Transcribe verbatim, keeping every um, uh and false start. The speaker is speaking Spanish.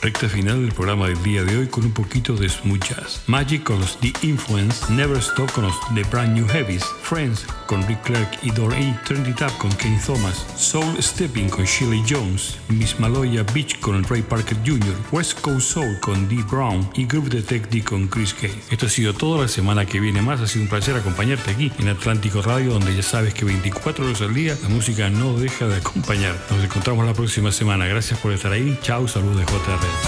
recta final del programa del día de hoy con un poquito de smooth jazz. Magic con los The Influence, Never Stop con los The Brand New Heavies, Friends con Rick Clark y Doreen, Turn It Up con Kenny Thomas, Soul Stepping con Shirley Jones, Miss Maloya Beach con Ray Parker junior, West Coast Soul con Dee Brown y Groove Detective con Chris Gates. Esto ha sido todo. La semana que viene más. Ha sido un placer acompañarte aquí en Atlántico Radio, donde ya sabes que veinticuatro horas al día la música no deja de acompañar. Nos encontramos la próxima semana. Gracias por estar ahí. Chao, saludos de J R.